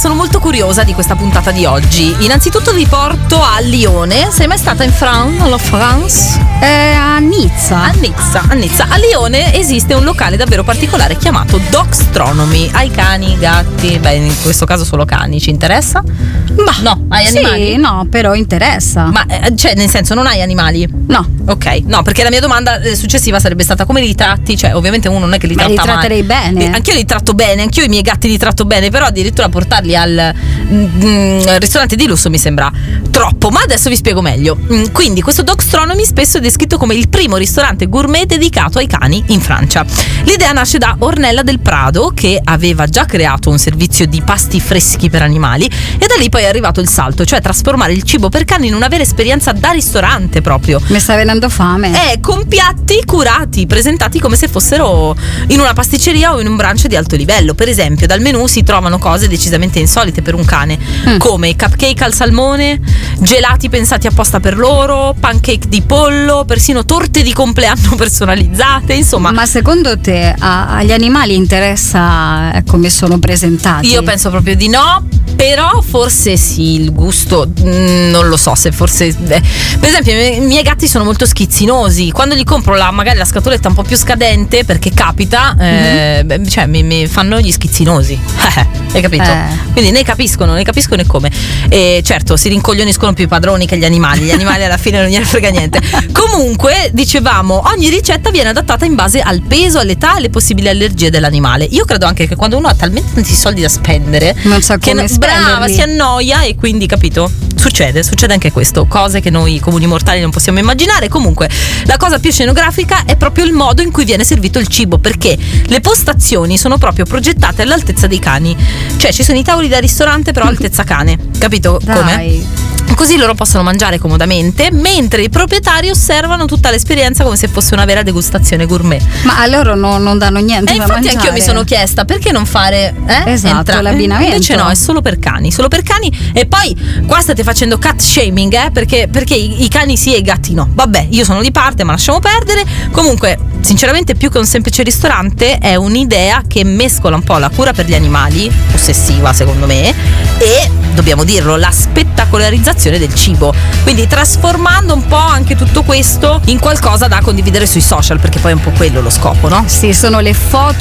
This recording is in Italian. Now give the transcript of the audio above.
sono molto curiosa di questa puntata di oggi. Innanzitutto vi porto a Lione. Sei mai stata in France? A Nizza. A Nizza. A Lione esiste un locale davvero particolare chiamato Dogstronomy. Hai cani, gatti? Beh, in questo caso solo cani. Ci interessa? Ma no, hai animali? Sì, no, però interessa. Ma cioè, nel senso, non hai animali? No. Ok, no, perché la mia domanda successiva sarebbe stata: come li tratti? Cioè, ovviamente uno non è che li tratta male. Li tratterei bene. Anch'io li tratto bene, anch'io i miei gatti li tratto bene, però addirittura portarli al ristorante di lusso mi sembra troppo. Ma adesso vi spiego meglio. Quindi questo Dogstronomy spesso è descritto come il primo ristorante gourmet dedicato ai cani in Francia. L'idea nasce da Ornella del Prado, che aveva già creato un servizio di pasti freschi per animali, e da lì poi è arrivato il salto, cioè trasformare il cibo per cani in una vera esperienza da ristorante proprio. Mi sta venendo fame. Con piatti curati, presentati come se fossero in una pasticceria o in un brunch di alto livello. Per esempio, dal menù si trovano cose decisamente insolite per un cane, come cupcake al salmone, gelati pensati apposta per loro, pancake di pollo, persino torte di compleanno personalizzate, insomma. Ma secondo te agli animali interessa come sono presentati? Io penso proprio di no, però forse sì, il gusto non lo so, se forse per esempio i miei gatti sono molto schizzinosi. Quando gli compro magari la scatoletta un po' più scadente, perché capita, cioè mi fanno gli schizzinosi. Hai capito? Quindi ne capiscono e come. E certo, si rincoglioniscono più i padroni che gli animali alla fine non gliene frega niente. Comunque, dicevamo, ogni ricetta viene adattata in base al peso, all'età e alle possibili allergie dell'animale. Io credo anche che quando uno ha talmente tanti soldi da spendere, non sa come brava, si annoia, e quindi, capito? Succede anche questo, cose che noi comuni mortali non possiamo immaginare. Comunque, la cosa più scenografica è proprio il modo in cui viene servito il cibo, perché le postazioni sono proprio progettate all'altezza dei cani. Cioè, ci sono i tavoli da ristorante però altezza cane, capito? Dai. Come? Così loro possono mangiare comodamente, mentre i proprietari osservano tutta l'esperienza come se fosse una vera degustazione gourmet. Ma a loro non danno niente da infatti mangiare. anch'io mi sono chiesta perché non fare esatto, l'abbinamento. Invece no, è solo per cani. E poi qua state facendo cat shaming, perché i cani sì e i gatti no. Vabbè, io sono di parte, ma lasciamo perdere. Comunque, sinceramente, più che un semplice ristorante, è un'idea che mescola un po' la cura per gli animali, ossessiva secondo me, e, dobbiamo dirlo, la spettacolarizzazione del cibo, quindi trasformando un po' anche tutto questo in qualcosa da condividere sui social, perché poi è un po' quello lo scopo, no? Sì, sono le foto